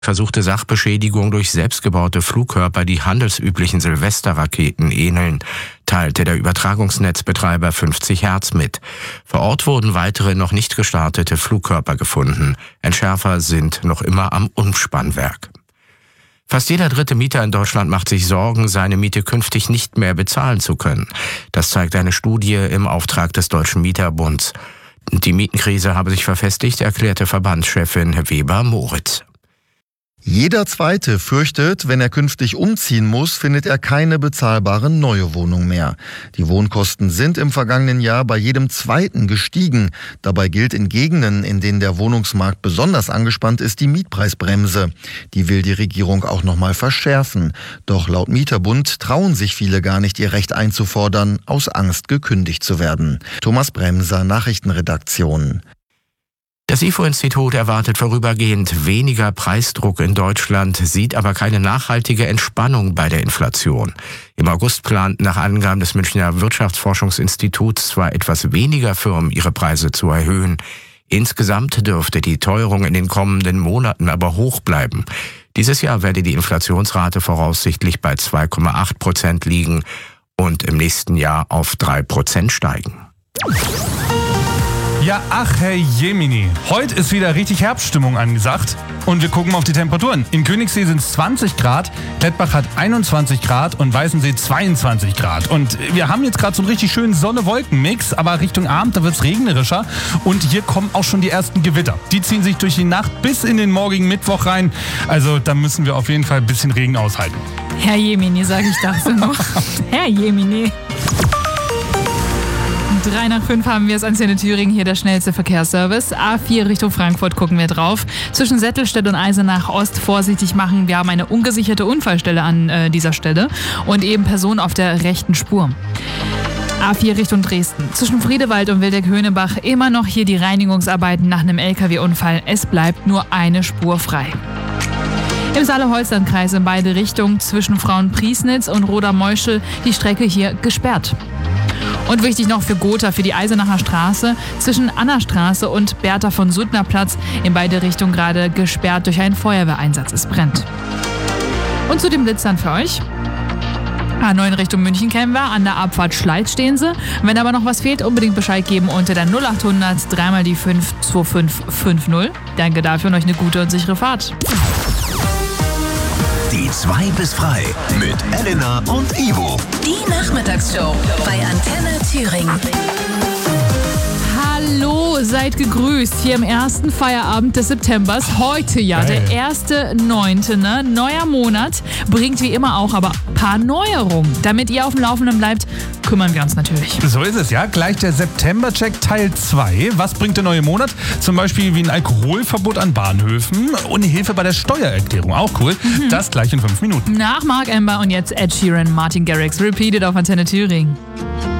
versuchte Sachbeschädigung durch selbstgebaute Flugkörper, die handelsüblichen Silvesterraketen ähneln, teilte der Übertragungsnetzbetreiber 50 Hertz mit. Vor Ort wurden weitere noch nicht gestartete Flugkörper gefunden. Entschärfer sind noch immer am Umspannwerk. Fast jeder dritte Mieter in Deutschland macht sich Sorgen, seine Miete künftig nicht mehr bezahlen zu können. Das zeigt eine Studie im Auftrag des Deutschen Mieterbunds. Die Mietenkrise habe sich verfestigt, erklärte Verbandschefin Weber-Moritz. Jeder Zweite fürchtet, wenn er künftig umziehen muss, findet er keine bezahlbare neue Wohnung mehr. Die Wohnkosten sind im vergangenen Jahr bei jedem Zweiten gestiegen. Dabei gilt in Gegenden, in denen der Wohnungsmarkt besonders angespannt ist, die Mietpreisbremse. Die will die Regierung auch nochmal verschärfen. Doch laut Mieterbund trauen sich viele gar nicht, ihr Recht einzufordern, aus Angst gekündigt zu werden. Thomas Bremser, Nachrichtenredaktion. Das IFO-Institut erwartet vorübergehend weniger Preisdruck in Deutschland, sieht aber keine nachhaltige Entspannung bei der Inflation. Im August planten nach Angaben des Münchner Wirtschaftsforschungsinstituts zwar etwas weniger Firmen ihre Preise zu erhöhen. Insgesamt dürfte die Teuerung in den kommenden Monaten aber hoch bleiben. Dieses Jahr werde die Inflationsrate voraussichtlich bei 2,8% liegen und im nächsten Jahr auf 3% steigen. Ja, ach Herr Jemini, heute ist wieder richtig Herbststimmung angesagt und wir gucken mal auf die Temperaturen. In Königssee sind es 20 Grad, Klettbach hat 21 Grad und Weißensee 22 Grad. Und wir haben jetzt gerade so einen richtig schönen Sonne-Wolken-Mix, aber Richtung Abend, da wird es regnerischer und hier kommen auch schon die ersten Gewitter. Die ziehen sich durch die Nacht bis in den morgigen Mittwoch rein, also da müssen wir auf jeden Fall ein bisschen Regen aushalten. Herr Jemini, sage ich dazu noch. Herr Jemini. 3 nach 5 haben wir es Antenne Thüringen, hier der schnellste Verkehrsservice. A4 Richtung Frankfurt gucken wir drauf. Zwischen Settelstedt und Eisenach Ost vorsichtig machen. Wir haben eine ungesicherte Unfallstelle an dieser Stelle und eben Personen auf der rechten Spur. A4 Richtung Dresden. Zwischen Friedewald und Wildeck-Höhnebach immer noch hier die Reinigungsarbeiten nach einem LKW-Unfall. Es bleibt nur eine Spur frei. Im Saale-Holstein-Kreis in beide Richtungen zwischen Frauenpriesnitz und Roda-Meuschel die Strecke hier gesperrt. Und wichtig noch für Gotha, für die Eisenacher Straße, zwischen Annastraße und Bertha von Suttner Platz in beide Richtungen gerade gesperrt durch einen Feuerwehreinsatz. Es brennt. Und zu den Blitzern für euch. A9 Richtung München kennen wir, an der Abfahrt Schleiz stehen sie. Wenn aber noch was fehlt, unbedingt Bescheid geben unter der 0800 3 die 5 2550. Danke dafür und euch eine gute und sichere Fahrt. Die 2 bis frei mit Elena und Ivo. Die Nachmittagsshow bei Antenne Thüringen. Hallo, seid gegrüßt hier im ersten Feierabend des Septembers. Heute ja, der 1.9., ne? Neuer Monat, bringt wie immer auch aber ein paar Neuerungen. Damit ihr auf dem Laufenden bleibt, kümmern wir uns natürlich. So ist es, ja. Gleich der September-Check Teil 2. Was bringt der neue Monat? Zum Beispiel wie ein Alkoholverbot an Bahnhöfen und Hilfe bei der Steuererklärung. Auch cool. Das gleich in 5 Minuten. Nach Mark Amber und jetzt Ed Sheeran, Martin Garrix, Repeated auf Antenne Thüringen.